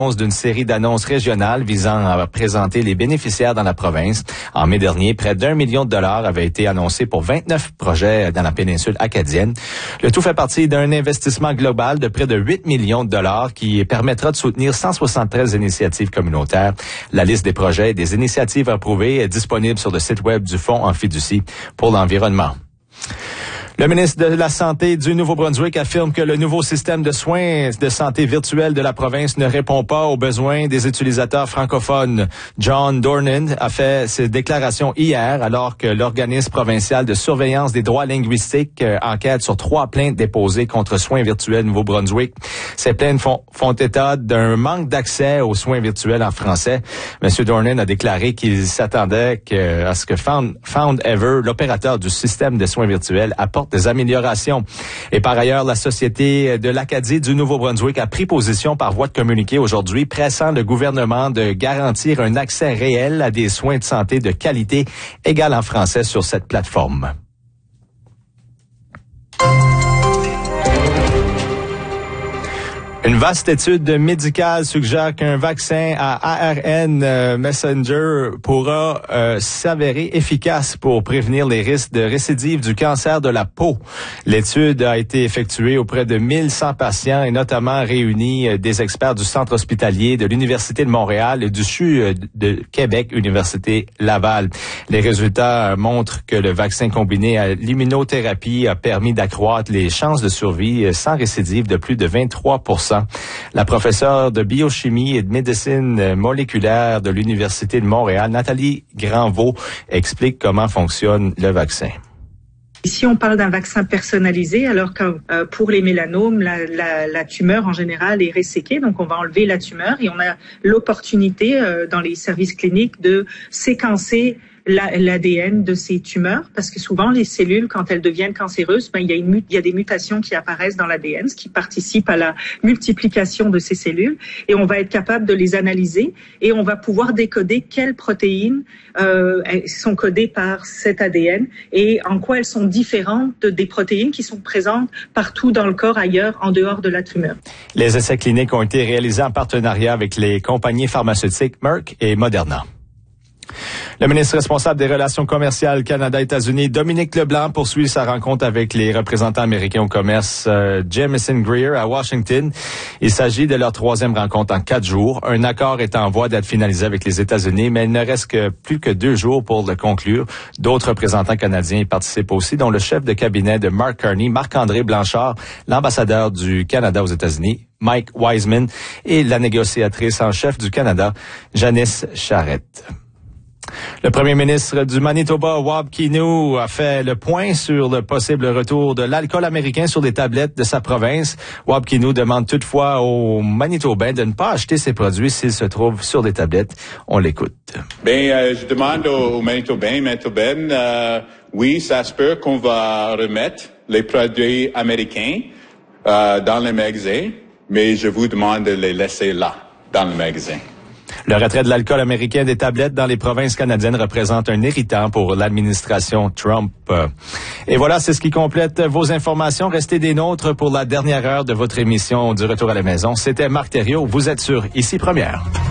d'une série d'annonces régionales visant à présenter les bénéficiaires dans la province. En mai dernier, près d'1 million de dollars avaient été annoncés pour 29 projets dans la péninsule acadienne. Le tout fait partie d'un investissement global de près de 8 millions de dollars qui permettra de soutenir 173 initiatives communautaires. La liste des projets et des initiatives approuvées est disponible sur le site web du Fonds en fiducie pour l'environnement. Le ministre de la Santé du Nouveau-Brunswick affirme que le nouveau système de soins de santé virtuel de la province ne répond pas aux besoins des utilisateurs francophones. John Dornan a fait ses déclarations hier alors que l'organisme provincial de surveillance des droits linguistiques enquête sur 3 plaintes déposées contre Soins virtuels Nouveau-Brunswick. Ces plaintes font état d'un manque d'accès aux soins virtuels en français. M. Dornan a déclaré qu'il s'attendait à ce que Found Ever, l'opérateur du système de soins virtuels, apporte des améliorations. Et par ailleurs, la Société de l'Acadie du Nouveau-Brunswick a pris position par voie de communiqué aujourd'hui, pressant le gouvernement de garantir un accès réel à des soins de santé de qualité égale en français sur cette plateforme. Une vaste étude médicale suggère qu'un vaccin à ARN Messenger pourra s'avérer efficace pour prévenir les risques de récidive du cancer de la peau. L'étude a été effectuée auprès de 1100 patients et notamment réuni des experts du Centre hospitalier de l'Université de Montréal et du CHU de Québec, Université Laval. Les résultats montrent que le vaccin combiné à l'immunothérapie a permis d'accroître les chances de survie sans récidive de plus de 23%. La professeure de biochimie et de médecine moléculaire de l'Université de Montréal, Nathalie Granvaux, explique comment fonctionne le vaccin. Ici, on parle d'un vaccin personnalisé, alors que pour les mélanomes, la tumeur en général est resséquée, donc on va enlever la tumeur et on a l'opportunité dans les services cliniques de séquencer l'ADN de ces tumeurs, parce que souvent les cellules, quand elles deviennent cancéreuses, il y a des mutations qui apparaissent dans l'ADN, ce qui participe à la multiplication de ces cellules, et on va être capable de les analyser et on va pouvoir décoder quelles protéines sont codées par cet ADN et en quoi elles sont différentes des protéines qui sont présentes partout dans le corps ailleurs, en dehors de la tumeur. Les essais cliniques ont été réalisés en partenariat avec les compagnies pharmaceutiques Merck et Moderna. Le ministre responsable des relations commerciales Canada-États-Unis, Dominique Leblanc, poursuit sa rencontre avec les représentants américains au commerce Jamieson Greer à Washington. Il s'agit de leur 3e rencontre en 4 jours. Un accord est en voie d'être finalisé avec les États-Unis, mais il ne reste que plus que 2 jours pour le conclure. D'autres représentants canadiens y participent aussi, dont le chef de cabinet de Mark Carney, Marc-André Blanchard, l'ambassadeur du Canada aux États-Unis, Mike Wiseman, et la négociatrice en chef du Canada, Janice Charette. Le premier ministre du Manitoba, Wab Kinew, a fait le point sur le possible retour de l'alcool américain sur les tablettes de sa province. Wab Kinew demande toutefois aux Manitobains de ne pas acheter ces produits s'ils se trouvent sur des tablettes. On l'écoute. Je demande aux Manitobains, oui, ça se peut qu'on va remettre les produits américains dans les magasins, mais je vous demande de les laisser là, dans le magasin. Le retrait de l'alcool américain des tablettes dans les provinces canadiennes représente un irritant pour l'administration Trump. Et voilà, c'est ce qui complète vos informations. Restez des nôtres pour la dernière heure de votre émission du Retour à la maison. C'était Marc Thériault. Vous êtes sur Ici Première.